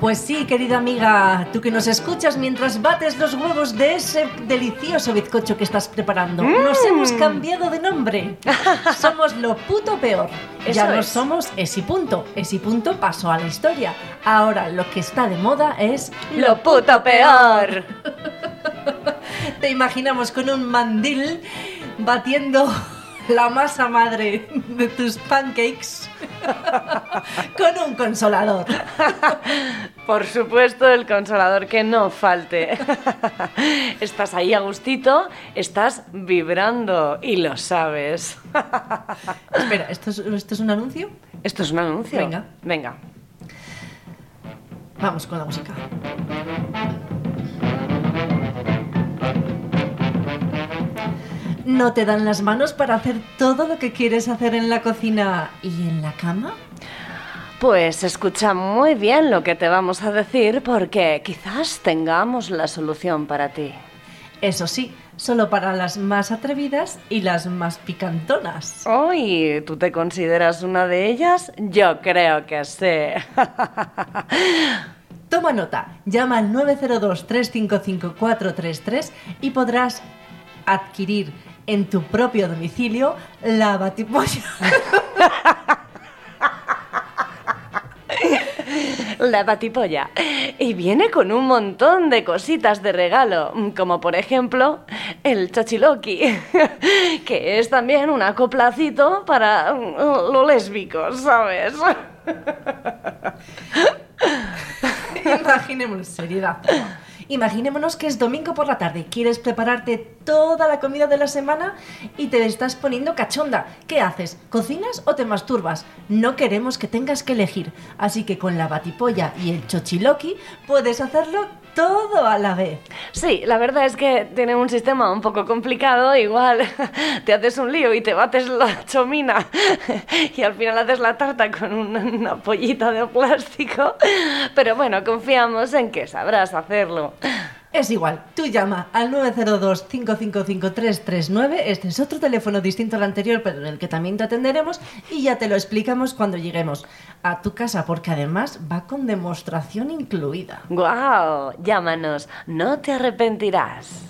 Pues sí, querida amiga, tú que nos escuchas mientras bates los huevos de ese delicioso bizcocho que estás preparando. Nos hemos cambiado de nombre. Somos lo puto peor. Ya no somos Esi Punto. Esi Punto pasó a la historia. Ahora lo que está de moda es lo puto peor. Te imaginamos con un mandil batiendo la masa madre de tus pancakes con un consolador. Por supuesto, el consolador que no falte. Estás ahí a gustito, estás vibrando y lo sabes. Espera, ¿esto es un anuncio? ¿Esto es un anuncio? Venga. Vamos con la música. ¿No te dan las manos para hacer todo lo que quieres hacer en la cocina y en la cama? Pues escucha muy bien lo que te vamos a decir porque quizás tengamos la solución para ti. Eso sí, solo para las más atrevidas y las más picantonas. ¿Y tú te consideras una de ellas? Yo creo que sí. Toma nota, llama al 902-355-433 y podrás adquirir en tu propio domicilio la batipolla. La batipolla. Y viene con un montón de cositas de regalo, como por ejemplo el chochiloqui, que es también un acoplacito para lo lésbico, ¿sabes? Imaginémonos, seriedad. Imaginémonos que es domingo por la tarde, quieres prepararte toda la comida de la semana y te estás poniendo cachonda. ¿Qué haces? ¿Cocinas o te masturbas? No queremos que tengas que elegir, así que con la batipolla y el chochiloqui puedes hacerlo todo a la vez. Sí, la verdad es que tiene un sistema un poco complicado, igual te haces un lío y te bates la chomina y al final haces la tarta con una pollita de plástico, pero bueno, confiamos en que sabrás hacerlo. Es igual, tú llama al 902-555-339, este es otro teléfono distinto al anterior, pero en el que también te atenderemos y ya te lo explicamos cuando lleguemos a tu casa, porque además va con demostración incluida. ¡Guau! Llámanos, no te arrepentirás.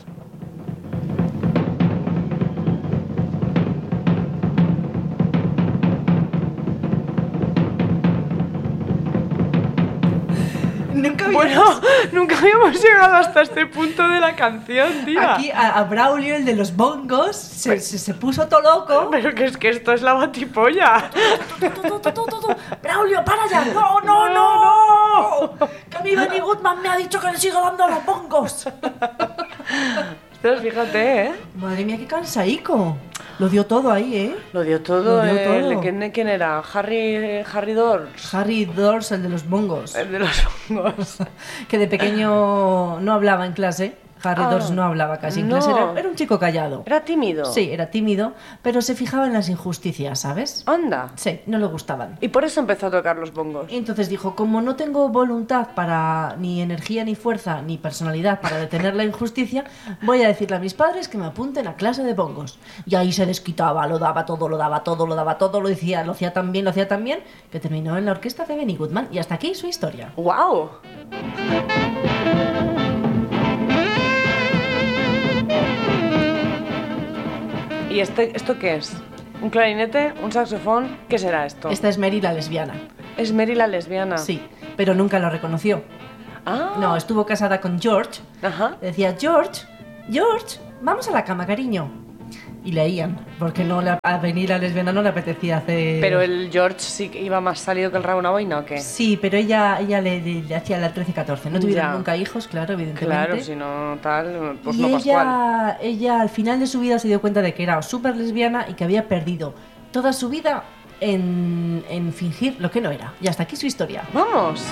Nunca habíamos llegado hasta este punto de la canción, tía. Aquí a Braulio, el de los bongos, se puso todo loco. Pero que es que esto es la batipolla. Braulio, para ya. No. Que a mí Benny Goodman me ha dicho que le siga dando a los bongos. Ostras, fíjate, ¿eh? Madre mía, qué cansaico. Lo dio todo ahí, ¿eh? Lo dio todo. todo. ¿Quién era? Harry Dors. Harry Dors, el de los bongos. El de los bongos. Que de pequeño no hablaba en clase. Harry Dors no hablaba casi en clase, era un chico callado. ¿Era tímido? Sí, era tímido, pero se fijaba en las injusticias, ¿sabes? Anda. Sí, no le gustaban. Y por eso empezó a tocar los bongos. Y entonces dijo, como no tengo voluntad para ni energía, ni fuerza, ni personalidad para detener la injusticia, voy a decirle a mis padres que me apunten a clase de bongos. Y ahí se desquitaba, lo hacía tan bien, que terminó en la orquesta de Benny Goodman. Y hasta aquí su historia. ¡Guau! ¿Y esto qué es? ¿Un clarinete? ¿Un saxofón? ¿Qué será esto? Esta es Mary la lesbiana. ¿Es Mary la lesbiana? Sí, pero nunca lo reconoció. Ah. No, estuvo casada con George. Ajá. Le decía, George, vamos a la cama, cariño. Y leían, porque a venir la lesbiana no le apetecía hacer... Pero el George sí que iba más salido que el rabo una boina, ¿o qué? Sí, pero ella le hacía la 13-14. No tuvieron nunca hijos, claro, evidentemente. Claro, si no tal, pues y no Pascual. Ella al final de su vida se dio cuenta de que era súper lesbiana y que había perdido toda su vida en fingir lo que no era. Y hasta aquí su historia. ¡Vamos!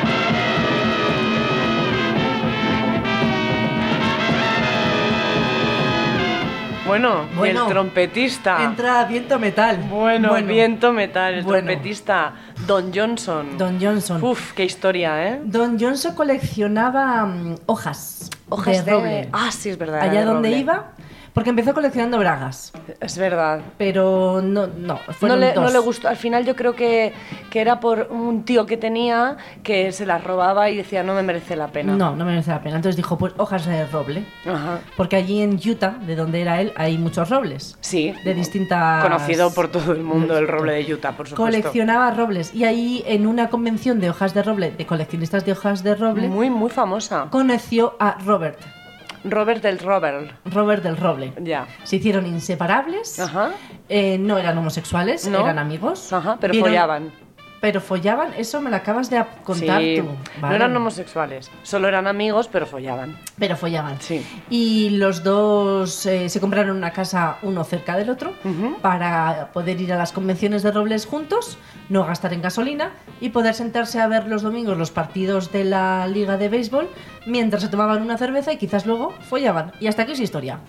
Bueno, y el trompetista. Entra Viento Metal. Bueno, Viento Metal, el trompetista Don Johnson. Don Johnson. Uf, qué historia, ¿eh? Don Johnson coleccionaba hojas de roble. Ah, sí, es verdad. Allá donde iba, Porque empezó coleccionando bragas, Es verdad. pero no, No fueron le, dos. no le gustó. Al final yo creo que era por un tío que tenía que se las robaba y decía, no me merece la pena. No merece la pena. Entonces dijo, pues hojas de roble. Ajá. Porque allí en Utah, de donde era él, hay muchos robles. Sí. De distintas... Conocido por todo el mundo el roble de Utah, por supuesto. Coleccionaba robles. Y ahí, en una convención de hojas de roble, de coleccionistas de hojas de roble, Muy, muy famosa. conoció a Robert. Robert del Robert. Robert del Roble. Ya. Se hicieron inseparables. Ajá. No eran homosexuales, No. eran amigos. Ajá, pero Vieron- follaban. Pero follaban, eso me lo acabas de contar Sí. tú. No Vale. eran homosexuales, solo eran amigos, pero follaban. Pero follaban. Sí. Y los dos se compraron una casa uno cerca del otro Ujú. para poder ir a las convenciones de robles juntos, no gastar en gasolina y poder sentarse a ver los domingos los partidos de la liga de béisbol mientras se tomaban una cerveza y quizás luego follaban. Y hasta aquí es historia.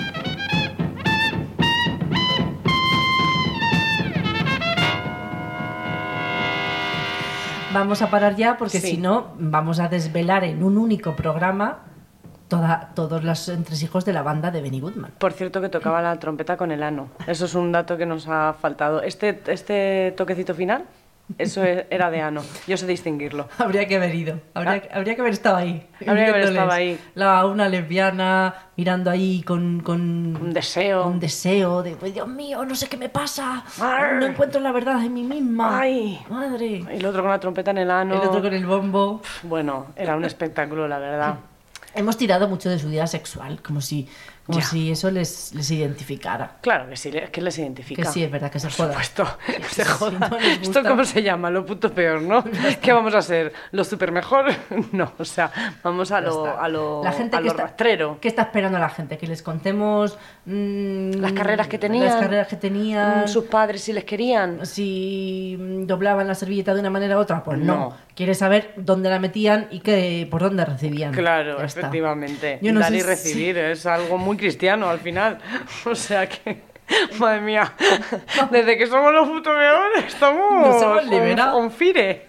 Vamos a parar ya porque Sí. si no vamos a desvelar en un único programa todos los entresijos de la banda de Benny Goodman. Por cierto que tocaba la trompeta con el ano. Eso es un dato que nos ha faltado. Este toquecito final, eso era de ano. Yo sé distinguirlo. Habría que haber ido, habría que haber estado ahí. Habría que haber viéndoles estado ahí. Una lesbiana mirando ahí con Un deseo. un deseo de, pues, Dios mío, no sé qué me pasa, Arr. no encuentro la verdad en mí misma. Ay. Madre. Y el otro con la trompeta en el ano. El otro con el bombo. Bueno, era un espectáculo, la verdad. Hemos tirado mucho de su vida sexual, como si Ya. eso les identificara. Claro que sí, es que les identifica. Que sí, es verdad que se Por joda. supuesto, que se Si joda. no les ¿Esto gusta- cómo se llama? Lo puto peor, ¿no? ¿Qué vamos a ser? ¿Lo super mejor? No, o sea, vamos a Ya lo, está. a lo, La gente a que lo está, rastrero. ¿Qué está esperando la gente? Que les contemos Las carreras que tenían. Las carreras que tenían. Sus padres si les querían. Si doblaban la servilleta de una manera u otra, pues no. No. Quieres saber dónde la metían y por dónde recibían. Claro, Ya está. efectivamente. Yo no Dar sé y si- recibir es algo muy cristiano al final. O sea que, madre mía, desde que somos los putos peores estamos Nos hemos liberado. on fire.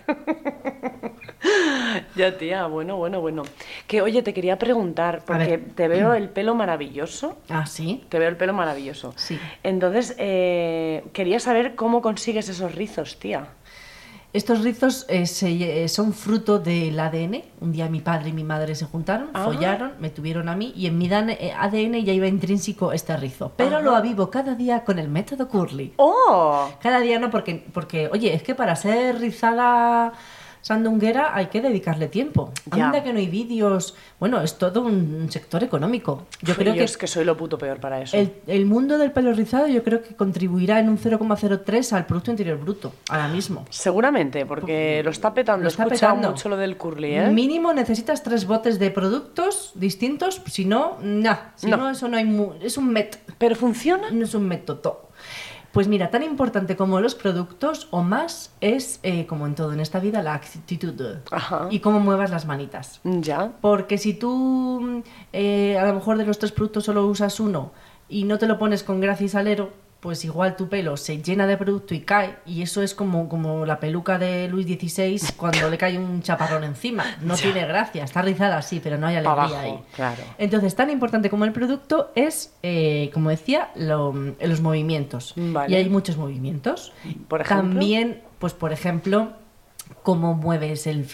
Ya, tía, bueno. Que, oye, te quería preguntar, porque ver. te veo el pelo maravilloso. Ah, sí. Te veo el pelo maravilloso. Sí. Entonces, quería saber cómo consigues esos rizos, tía. Estos rizos son fruto del ADN. Un día mi padre y mi madre se juntaron, Ah. follaron, me tuvieron a mí y en mi ADN ya iba intrínseco este rizo. Pero Ajá. lo avivo cada día con el método Curly. ¡Oh! Cada día no, porque, oye, es que para ser rizada sandunguera hay que dedicarle tiempo. Ya. Anda que no hay vídeos. Bueno, es todo un sector económico. Yo creo que es que soy lo puto peor para eso. el mundo del pelo rizado yo creo que contribuirá en un 0,03 al Producto Interior Bruto, ahora mismo. Seguramente, porque lo está petando. Lo está He escuchado petando. mucho lo del curly, ¿eh? Mínimo necesitas 3 botes de productos distintos, si no, Si No. no, eso no hay... es un método. ¿Pero funciona? No es un método. Pues mira, tan importante como los productos o más es, como en todo en esta vida, la actitud Ajá. y cómo muevas las manitas. Ya. Porque si tú a lo mejor de los 3 productos solo usas uno y no te lo pones con gracia y salero, pues igual tu pelo se llena de producto y cae, y eso es como la peluca de Luis XVI cuando le cae un chaparrón encima. No tiene gracia, está rizada así, pero no hay Pa' alegría abajo, ahí. claro. Entonces, tan importante como el producto es, como decía, los movimientos. Vale. Y hay muchos movimientos. Por ejemplo. También, pues por ejemplo, cómo mueves el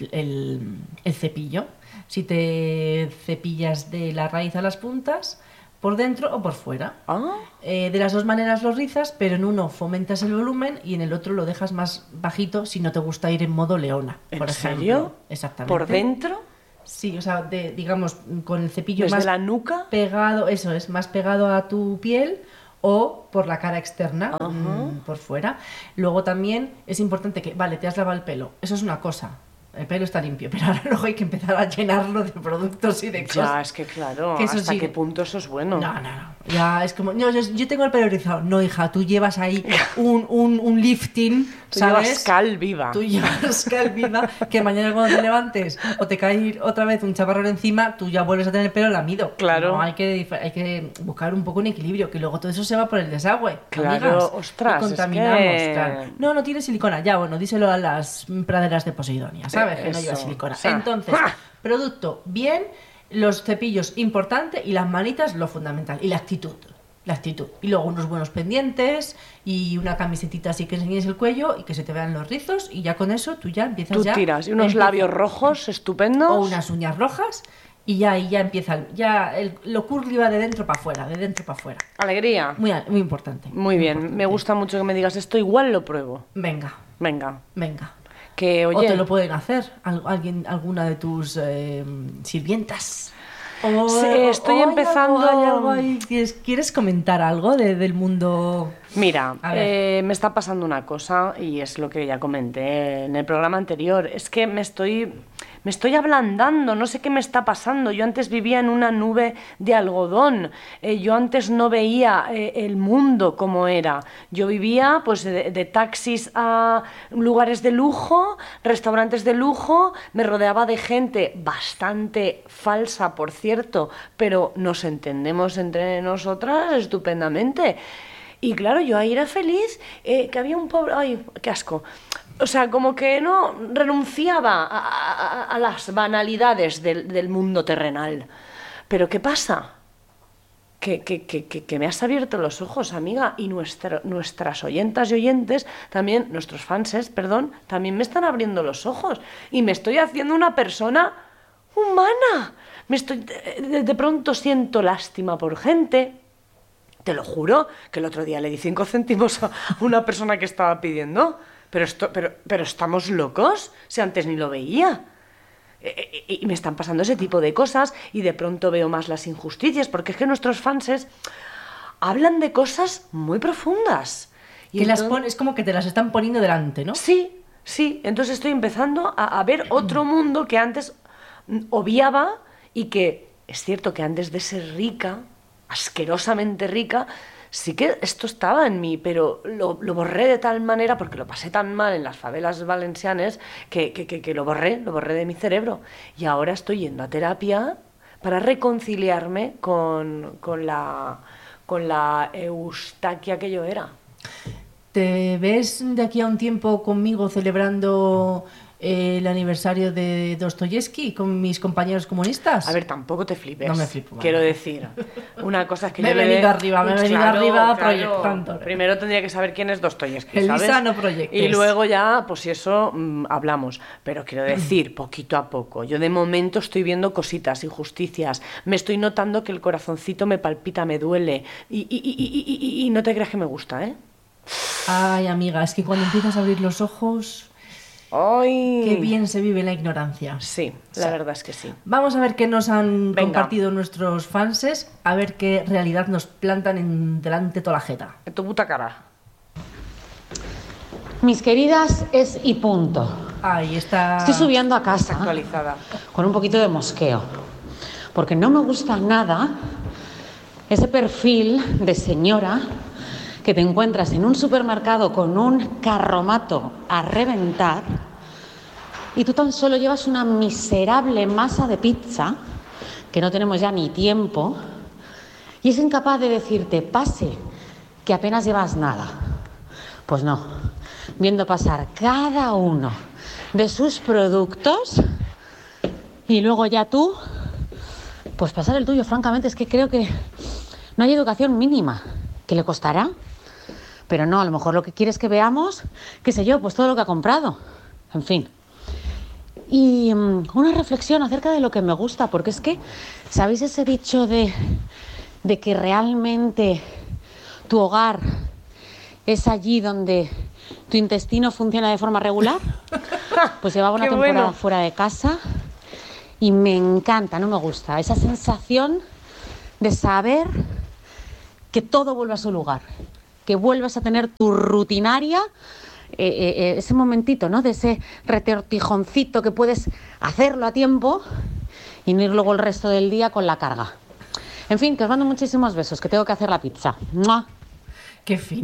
cepillo. Si te cepillas de la raíz a las puntas, por dentro o por fuera. Ah, De las dos maneras lo rizas, pero en uno fomentas el volumen y en el otro lo dejas más bajito si no te gusta ir en modo leona, ¿en por ejemplo. serio? Exactamente. ¿Por dentro? Sí, o sea, digamos, con el cepillo ¿Desde más la nuca? pegado, eso es, más pegado a tu piel o por la cara externa, Ajá. por fuera. Luego también es importante que, vale, te has lavado el pelo, eso es una cosa. El pelo está limpio, pero ahora luego hay que empezar a llenarlo de productos y de Ya, cosas. es que claro, Que eso ¿hasta sí. qué punto eso es bueno? No. Ya es como, no, yo tengo el pelo rizado. No, hija, tú llevas ahí un lifting, Tú ¿sabes? llevas cal viva. Tú llevas cal viva, que mañana cuando te levantes o te cae otra vez un chaparrón encima, tú ya vuelves a tener el pelo lamido. Claro. No, hay que buscar un poco un equilibrio, que luego todo eso se va por el desagüe. Claro, amigas, ostras, y es contaminamos, que- claro. No tiene silicona. Ya, bueno, díselo a las praderas de Posidonia, ¿sabes? Que no lleva Eso, silicona. o sea, Entonces, ¡ja! producto bien, Los cepillos, importante, y las manitas, lo fundamental. Y la actitud. La actitud. Y luego unos buenos pendientes y una camisetita así que enseñes el cuello y que se te vean los rizos. Y ya con eso tú ya empiezas Tú ya... tiras. Y unos labios rojos estupendos. O unas uñas rojas. Y ya empieza... lo curly va de dentro para afuera, de dentro para afuera. Alegría. Muy importante. Muy bien. Importante. Me gusta mucho que me digas esto. Igual lo pruebo. Venga. Venga. Que, oye... O te lo pueden hacer alguna de tus sirvientas. Estoy empezando... algo ahí. ¿Quieres comentar algo del mundo? Mira, me está pasando una cosa y es lo que ya comenté en el programa anterior. Es que me estoy ablandando, no sé qué me está pasando. Yo antes vivía en una nube de algodón. Yo antes no veía el mundo como era. Yo vivía pues de taxis a lugares de lujo, restaurantes de lujo. Me rodeaba de gente bastante falsa, por cierto, pero nos entendemos entre nosotras estupendamente. Y claro, yo ahí era feliz, que había un pobre... ¡Ay, qué asco! O sea, como que no renunciaba a las banalidades del mundo terrenal. Pero ¿qué pasa? Que me has abierto los ojos, amiga, y nuestras oyentas y oyentes, también, nuestros fanses, perdón, también me están abriendo los ojos. Y me estoy haciendo una persona humana. De pronto siento lástima por gente. Te lo juro que el otro día le di 5 céntimos a una persona que estaba pidiendo. Pero estamos locos, si antes ni lo veía. Y me están pasando ese tipo de cosas y de pronto veo más las injusticias, porque es que nuestros fanses hablan de cosas muy profundas. Y es como que te las están poniendo delante, ¿no? Sí. Entonces estoy empezando a ver otro mundo que antes obviaba y que es cierto que antes de ser rica, asquerosamente rica, sí que esto estaba en mí, pero lo borré de tal manera, porque lo pasé tan mal en las favelas valencianas, que lo borré de mi cerebro. Y ahora estoy yendo a terapia para reconciliarme con la Eustaquia que yo era. ¿Te ves de aquí a un tiempo conmigo celebrando el aniversario de Dostoyevsky con mis compañeros comunistas? A ver, tampoco te flipes. No me flipo. Vale. Quiero decir, una cosa es que me he venido arriba proyectando. Primero tendría que saber quién es Dostoyevsky, ¿sabes? Elisa, no proyectes. Y luego ya, pues si eso, hablamos. Pero quiero decir, poquito a poco. Yo de momento estoy viendo cositas, injusticias. Me estoy notando que el corazoncito me palpita, me duele. Y no te creas que me gusta, ¿eh? Ay, amiga, es que cuando empiezas a abrir los ojos... ¡Ay! Qué bien se vive la ignorancia. Sí, la verdad es que sí. Vamos a ver qué nos han Venga. compartido nuestros fanses, a ver qué realidad nos plantan en delante toda la jeta. En tu puta cara. Mis queridas, es y punto. Ahí está. Estoy subiendo a casa Actualizada. con un poquito de mosqueo, porque no me gusta nada ese perfil de señora que te encuentras en un supermercado con un carromato a reventar y tú tan solo llevas una miserable masa de pizza, que no tenemos ya ni tiempo, y es incapaz de decirte, pase, que apenas llevas nada. Pues no, viendo pasar cada uno de sus productos y luego ya tú, pues pasar el tuyo. Francamente, es que creo que no hay educación mínima. ¿Qué le costará? Pero no, a lo mejor lo que quiere es que veamos, qué sé yo, pues todo lo que ha comprado. En fin. Y una reflexión acerca de lo que me gusta, porque es que, ¿sabéis ese dicho de que realmente tu hogar es allí donde tu intestino funciona de forma regular? Pues llevaba una temporada fuera de casa y me encanta, no me gusta, esa sensación de saber que todo vuelve a su lugar, que vuelves a tener tu rutinaria, ese momentito, ¿no? De ese retortijoncito que puedes hacerlo a tiempo y no ir luego el resto del día con la carga. En fin, que os mando muchísimos besos, que tengo que hacer la pizza. ¡Mua! Qué fina.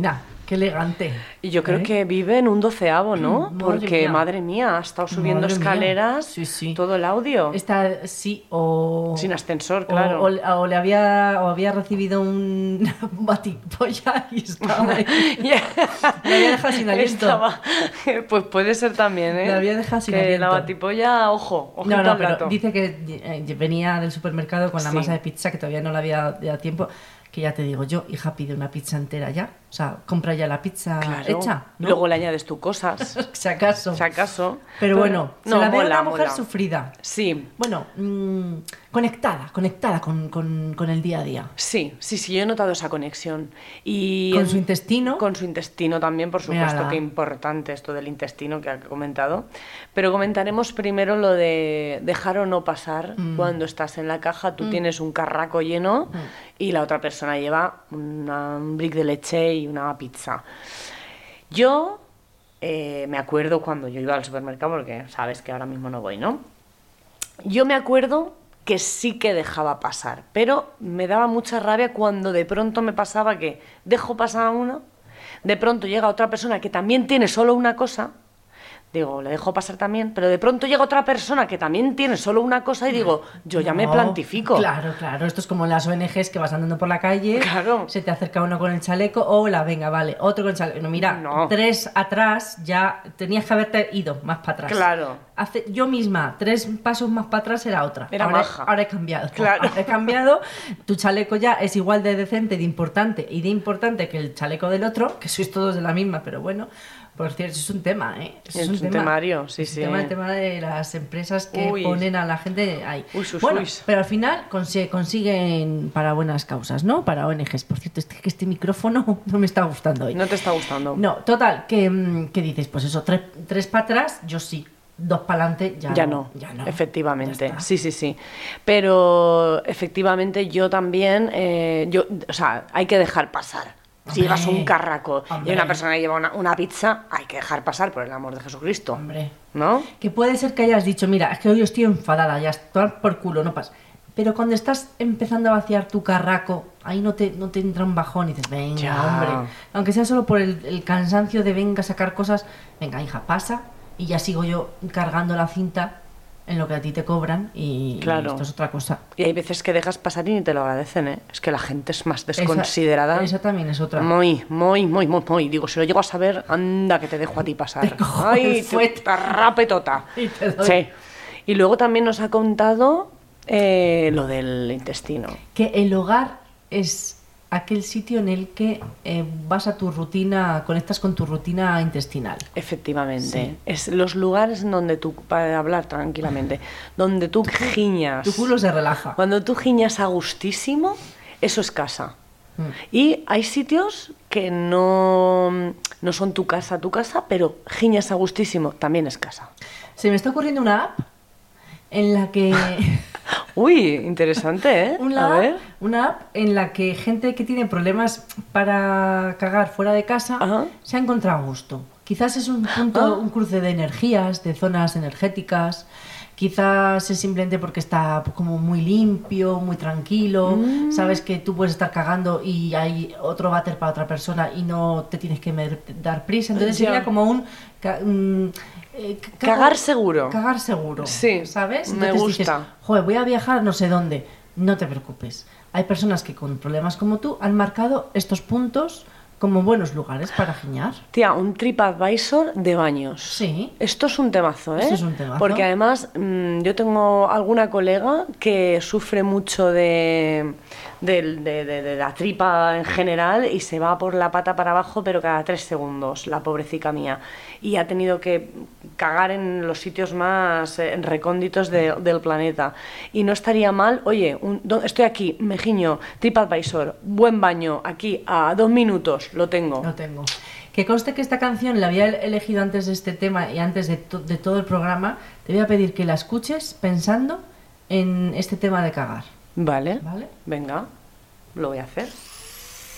Qué elegante. Y yo creo que vive en un 12avo, ¿no? Porque, madre mía, ha estado subiendo escaleras, sí. todo el audio. Sí, o... Sin ascensor, claro. O había recibido un batipolla y estaba ahí. Le había dejado sin aliento. Pues puede ser también, ¿eh? Le había dejado sin que aliento. La batipolla, ojito al pero plato. dice que venía del supermercado con la masa de pizza, que todavía no le había dado tiempo. Que ya te digo yo, hija, pide una pizza entera ya. O sea, compra ya la pizza hecha, ¿no? Luego le añades tus cosas. Si acaso. Pero bueno, se la ve una mujer mola. sufrida. Sí. Bueno, conectada con el día a día. Sí, yo he notado esa conexión. Y ¿Con su intestino? Con su intestino también, por supuesto. Mírala. Qué importante esto del intestino que ha comentado. Pero comentaremos primero lo de dejar o no pasar. Cuando estás en la caja, tú tienes un carraco lleno y la otra persona lleva un brick de leche y una pizza. Yo me acuerdo cuando yo iba al supermercado, porque sabes que ahora mismo no voy, ¿no? Yo me acuerdo que sí que dejaba pasar, pero me daba mucha rabia cuando de pronto me pasaba que dejo pasar a uno, de pronto llega otra persona que también tiene solo una cosa, digo, le dejo pasar también, pero de pronto llega otra persona que también tiene solo una cosa y digo, yo ya me plantifico. Claro, esto es como en las ONGs que vas andando por la calle, se te acerca uno con el chaleco, hola, venga, vale, otro con el chaleco. No, mira, 3 atrás ya tenías que haberte ido más para atrás. Claro. Yo misma, 3 pasos más para atrás era otra. Era maja. Ahora he cambiado. Claro. Ahora he cambiado, tu chaleco ya es igual de decente, de importante que el chaleco del otro, que sois todos de la misma, pero bueno. Por cierto, eso es un tema, ¿eh? Es un temario, sí. El tema de las empresas que ponen a la gente ahí. Bueno, pero al final consiguen para buenas causas, ¿no? Para ONGs. Por cierto, que este micrófono no me está gustando hoy. No te está gustando. No, total, ¿qué dices? Pues eso, 3 para atrás, yo sí. 2 para adelante, ya no. Efectivamente, sí. Pero efectivamente yo también, hay que dejar pasar. Si llevas un carraco y una persona que lleva una pizza, hay que dejar pasar, por el amor de Jesucristo. Hombre. ¿No? Que puede ser que hayas dicho, mira, es que hoy estoy enfadada, ya estoy por culo, no pasa. Pero cuando estás empezando a vaciar tu carraco, ahí no te entra un bajón y dices, venga, hombre. Aunque sea solo por el cansancio de venga a sacar cosas, venga, hija, pasa y ya sigo yo cargando la cinta en lo que a ti te cobran y esto es otra cosa. Y hay veces que dejas pasar y ni te lo agradecen, ¿eh? Es que la gente es más desconsiderada. Esa también es otra. Muy. Digo, si lo llego a saber, anda que te dejo a ti pasar. Ay, te rape tota. Sí. Y luego también nos ha contado lo del intestino. Que el hogar es aquel sitio en el que vas a tu rutina, conectas con tu rutina intestinal. Efectivamente. Sí. Es los lugares en donde tú, para hablar tranquilamente, donde tú giñas. Tu culo se relaja. Cuando tú giñas a gustísimo, eso es casa. Y hay sitios que no son tu casa, pero giñas a gustísimo, también es casa. Se me está ocurriendo una app en la que... Uy, interesante, ¿eh? Una app en la que gente que tiene problemas para cagar fuera de casa se ha encontrado a gusto. Quizás es un punto, un cruce de energías, de zonas energéticas. Quizás es simplemente porque está como muy limpio, muy tranquilo. Sabes que tú puedes estar cagando y hay otro váter para otra persona y no te tienes que dar prisa. Entonces sería como un... cagar seguro. Cagar seguro. Sí, ¿sabes? Me Entonces gusta. dices, joder, voy a viajar no sé dónde. No te preocupes. Hay personas que con problemas como tú han marcado estos puntos como buenos lugares para giñar. Tía, un TripAdvisor de baños. Sí. Esto es un temazo, ¿eh? Esto es un temazo. Porque además yo tengo alguna colega que sufre mucho de la tripa en general y se va por la pata para abajo, pero cada 3 segundos, la pobrecita mía. Y ha tenido que cagar en los sitios más recónditos del planeta. Y no estaría mal, oye, estoy aquí, me giño, TripAdvisor, buen baño, aquí a 2 minutos, lo tengo. Lo tengo. Que conste que esta canción la había elegido antes de este tema y antes de todo el programa. Te voy a pedir que la escuches pensando en este tema de cagar. Vale. ¿Vale? Venga, lo voy a hacer.